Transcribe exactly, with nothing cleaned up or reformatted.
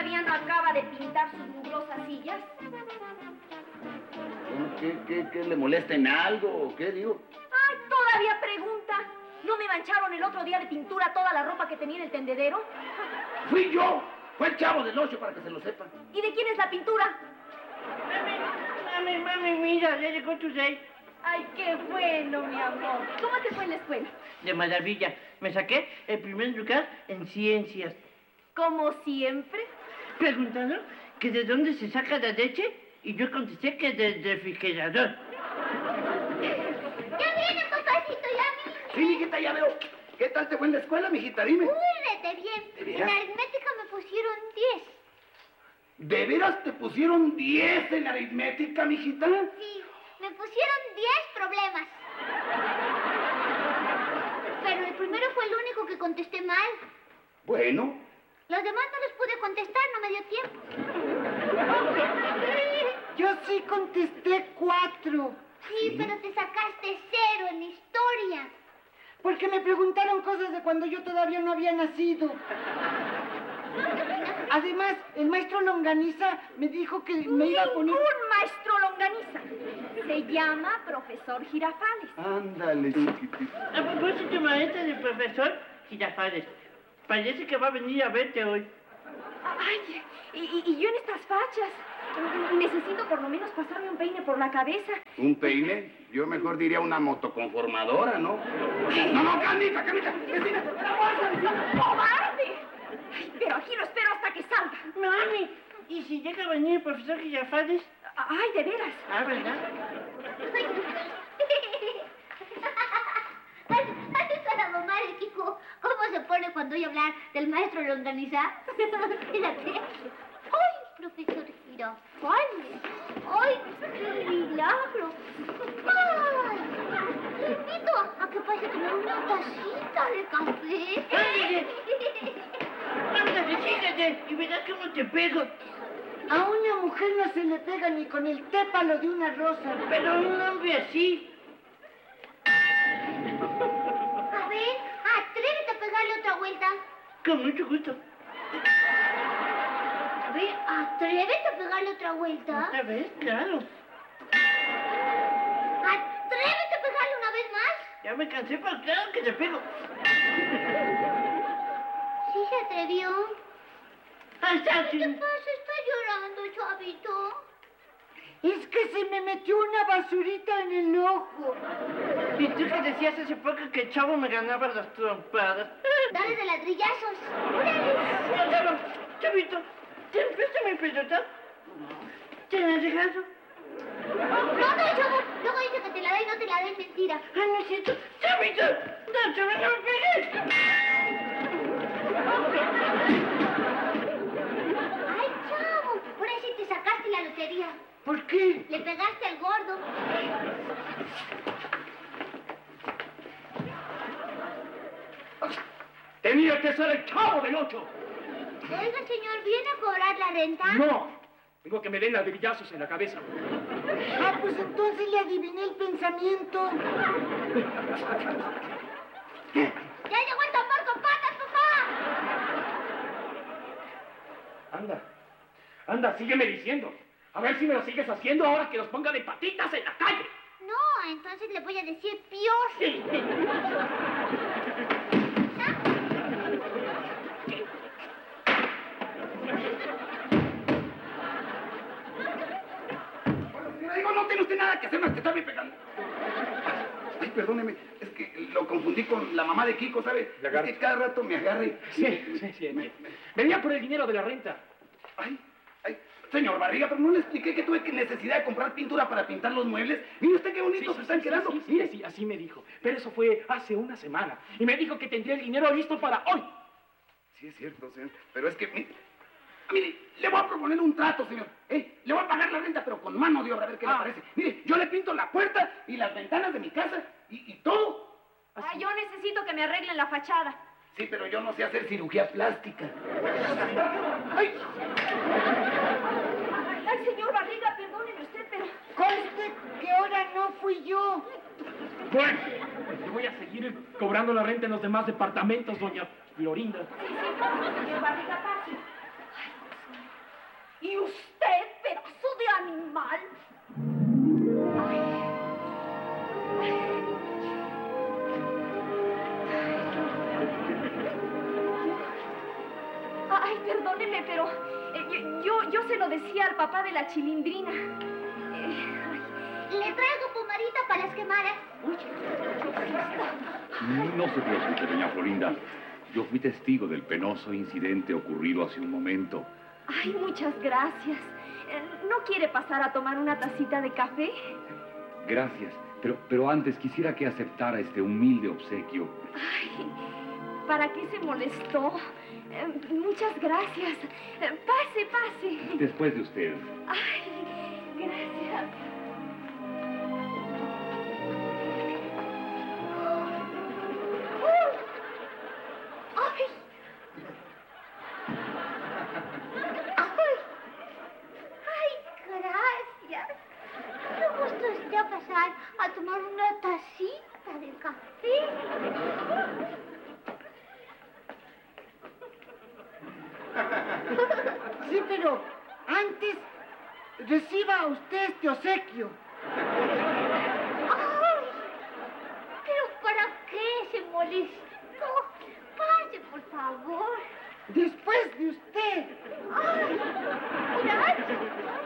¿Todavía no acaba de pintar sus mugrosas sillas? ¿Qué, qué, qué le molesta en algo o qué, digo? Ay, todavía pregunta. ¿No me mancharon el otro día de pintura toda la ropa que tenía en el tendedero? ¡Fui yo! Fue el chavo del ocho, para que se lo sepan. ¿Y de quién es la pintura? Mami, mami, mami, mira, ya llegó tu rey. Ay, qué bueno, mi amor. ¿Cómo te fue en la escuela? De maravilla. Me saqué el primer lugar en ciencias. Como siempre. Preguntaron que de dónde se saca la leche y yo contesté que del refrigerador. Ya viene, papacito, ya vine. Sí, mijita, ya veo. ¿Qué tal te fue en la escuela, mijita? Dime. Uy, rete bien. ¿De veras? En aritmética me pusieron diez. ¿De veras te pusieron diez en aritmética, mijita? Sí, me pusieron diez problemas. Pero el primero fue el único que contesté mal. Bueno. Los demás no los pude contestar, no me dio tiempo. Yo sí contesté cuatro. Sí, ¿Sí? pero te sacaste cero en historia. Porque me preguntaron cosas de cuando yo todavía no había nacido. Además, el maestro Longaniza me dijo que me iba a poner... Ningún maestro longaniza. Se llama profesor Girafales. Ándale, chiquitito. A propósito, maestra del profesor Girafales, parece que va a venir a verte hoy. Ay, y, y- y yo en estas fachas. Necesito por lo menos pasarme un peine por la cabeza. ¿Un peine? Yo mejor diría una motoconformadora, ¿no? No, no, Canita, Canita, vecina, la bolsa, vecina. ¡Cobarde! Ay, pero aquí lo espero hasta que salga. Mami, ¿y si llega a venir el profesor Girafales? Ay, de veras. Ah, ¿verdad? ¿Has la mamá de Kiko cómo se pone cuando oye hablar del maestro Longaniza? Fíjate. ¡Ay, profesor Girafales! ¡Ay, qué milagro! ¡Ay! Le invito a que pase a tomar una tacita de café. ¡Ándale! ¡Ándale, síguete! Y verás cómo te pego. A una mujer no se le pega ni con el tépalo de una rosa. Pero a un hombre así. A ver, atrévete a pegarle otra vuelta. Con mucho gusto. A ver, atrévete a pegarle otra vuelta. ¿Otra vez? Claro. Atrévete a pegarle una vez más. Ya me cansé, pero claro que te pego. Sí se atrevió. Hasta ¿Qué si... pasa? Está llorando, chavito. Es que se me metió una basurita en el ojo. ¿Y tú que decías hace poco que el chavo me ganaba las trompadas? Dale de ladrillazos. No, chavo, chavito, ¿te presta mi pelota? ¿Te la regalo? No, no, chavo. Luego dice que te la da y no te la da, es mentira. Ah, no es cierto. ¡Chavito! ¡No, chavo, no me pegues! Ay, chavo. Ahora sí te sacaste la lotería. ¿Por qué? Le pegaste al gordo. Tenía que ser el chavo del ocho. Oiga, señor, ¿viene a cobrar la renta? No, tengo que me den ladrillazos en la cabeza. Ah, pues entonces le adiviné el pensamiento. ¡Ya llegó el tambor con patas, papá! Anda, anda, sígueme diciendo. A ver si me lo sigues haciendo ahora que los ponga de patitas en la calle. No, entonces le voy a decir pios. Le digo, no tiene usted nada que hacer más que estarme pegando. Ay, perdóneme, es que lo confundí con la mamá de Kiko, ¿sabe? Es que cada rato me agarra y... Sí, sí, sí. Me- Venía por el dinero de la renta. Ay, ay, señor Barriga, pero no le expliqué que tuve que necesidad de comprar pintura para pintar los muebles. Mire usted qué bonitos se están quedando. Sí, sí, Mire. sí, así me dijo. Pero eso fue hace una semana. Y me dijo que tendría el dinero listo para hoy. Sí, es cierto, señor. Pero es que, mire, mire, le voy a proponer un trato, señor. ¿Eh? Le voy a pagar la renta, pero con mano de obra, a ver qué le Ah. parece. Mire, yo le pinto la puerta y las ventanas de mi casa y, y todo. Ay, yo necesito que me arreglen la fachada. Sí, pero yo no sé hacer cirugía plástica. ¡Ay! Ay, señor Barriga, perdóneme usted, pero... Conste que ahora no fui yo. Bueno, le voy a seguir cobrando la renta en los demás departamentos, doña Florinda. Sí, sí, pase, señor Barriga, pase. Ay, perdóneme, pero eh, yo, yo se lo decía al papá de la Chilindrina. Eh, Le traigo pomadita para las quemadas. No se preocupe, doña Florinda. Yo fui testigo del penoso incidente ocurrido hace un momento. Ay, muchas gracias. Eh, ¿No quiere pasar a tomar una tacita de café? Gracias, pero, pero antes quisiera que aceptara este humilde obsequio. Ay, ¿para qué se molestó? Eh, muchas gracias. Eh, pase, pase. Después de usted. Ay, gracias. ¡Ay! ¡Ay! ¡Ay, gracias! ¿Qué gusto está pasar a tomar una tacita de café? Sí, pero antes reciba usted este obsequio. ¡Ay! ¿Pero para qué se molestó? Pase, por favor. Después de usted. ¡Ay! ¡Gracias!